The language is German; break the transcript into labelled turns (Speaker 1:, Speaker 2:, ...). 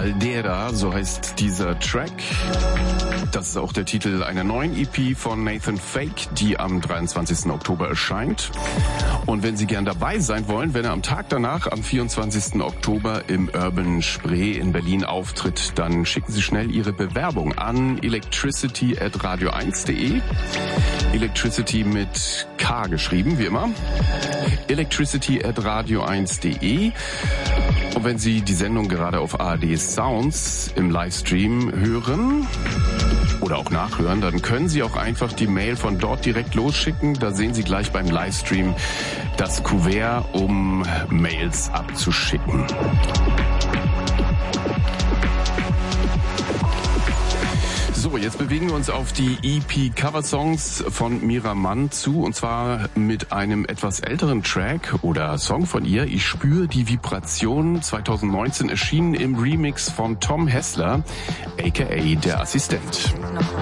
Speaker 1: Caldera, so heißt dieser Track. Das ist auch der Titel einer neuen EP von Nathan Fake, die am 23. Oktober erscheint. Und wenn Sie gern dabei sein wollen, wenn er am Tag danach, am 24. Oktober im Urban Spree in Berlin auftritt, dann schicken Sie schnell Ihre Bewerbung an electricity@radio1.de. Electricity mit K geschrieben, wie immer. electricity@radio1.de. Und wenn Sie die Sendung gerade auf ARD Sounds im Livestream hören oder auch nachhören, dann können Sie auch einfach die Mail von dort direkt losschicken. Da sehen Sie gleich beim Livestream das Kuvert, um Mails abzuschicken. So, jetzt bewegen wir uns auf die EP Cover-Songs von Mira Mann zu, und zwar mit einem etwas älteren Track oder Song von ihr. Ich spüre die Vibration, 2019 erschienen im Remix von Tom Hessler, aka der Assistent.